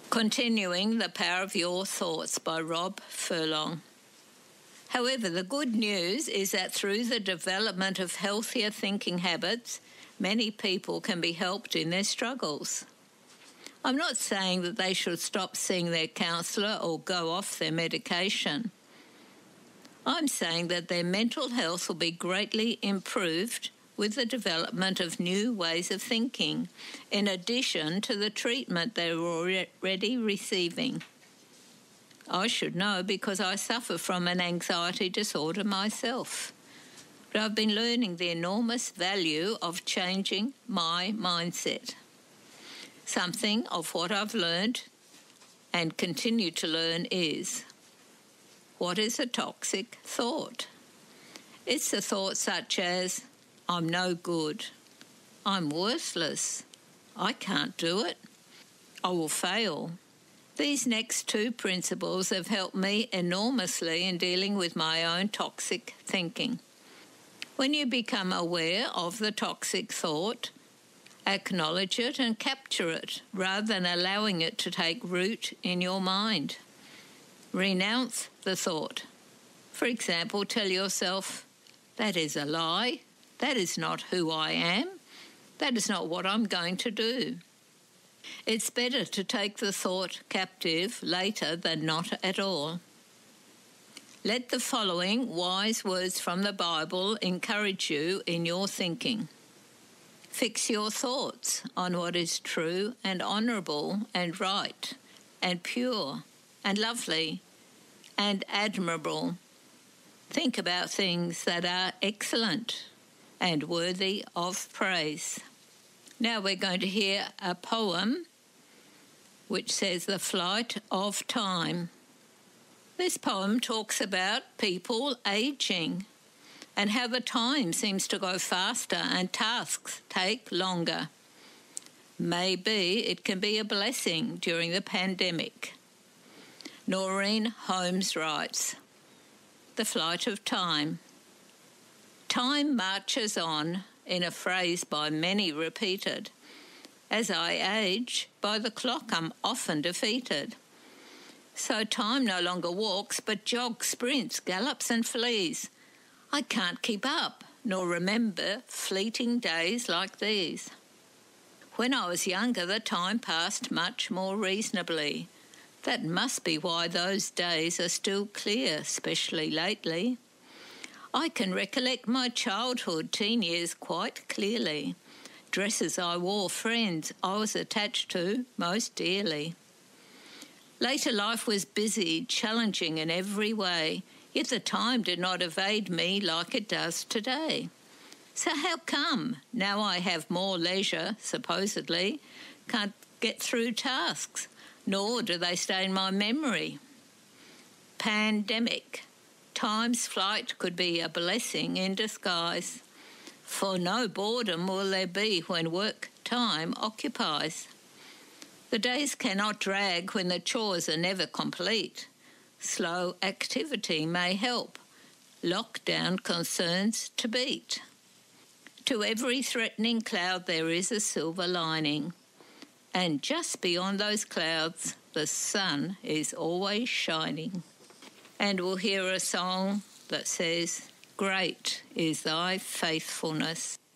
Continuing the Power of Your Thoughts by Rob Furlong. However, the good news is that through the development of healthier thinking habits, many people can be helped in their struggles. I'm not saying that they should stop seeing their counsellor or go off their medication. I'm saying that their mental health will be greatly improved with the development of new ways of thinking, in addition to the treatment they're already receiving. I should know because I suffer from an anxiety disorder myself. But I've been learning the enormous value of changing my mindset. Something of what I've learned and continue to learn is, what is a toxic thought? It's a thought such as, I'm no good, I'm worthless, I can't do it, I will fail. These next two principles have helped me enormously in dealing with my own toxic thinking. When you become aware of the toxic thought, acknowledge it and capture it rather than allowing it to take root in your mind. Renounce the thought. For example, tell yourself, that is a lie. That is not who I am. That is not what I'm going to do. It's better to take the thought captive later than not at all. Let the following wise words from the Bible encourage you in your thinking. Fix your thoughts on what is true and honourable and right and pure and lovely and admirable. Think about things that are excellent and worthy of praise. Now we're going to hear a poem which says The Flight of Time. This poem talks about people aging and how the time seems to go faster and tasks take longer. Maybe it can be a blessing during the pandemic. Noreen Holmes writes, The Flight of Time. Time marches on, in a phrase by many repeated. As I age, by the clock I'm often defeated. So time no longer walks, but jogs, sprints, gallops and flees. I can't keep up, nor remember fleeting days like these. When I was younger, the time passed much more reasonably. That must be why those days are still clear, especially lately. I can recollect my childhood, teen years quite clearly. Dresses I wore, friends I was attached to most dearly. Later life was busy, challenging in every way, yet the time did not evade me like it does today. So how come, now I have more leisure, supposedly, can't get through tasks, nor do they stay in my memory? Pandemic. Time's flight could be a blessing in disguise, for no boredom will there be when work time occupies. The days cannot drag when the chores are never complete. Slow activity may help lockdown concerns to beat. To every threatening cloud there is a silver lining, and just beyond those clouds the sun is always shining. And we'll hear a song that says, Great is thy faithfulness.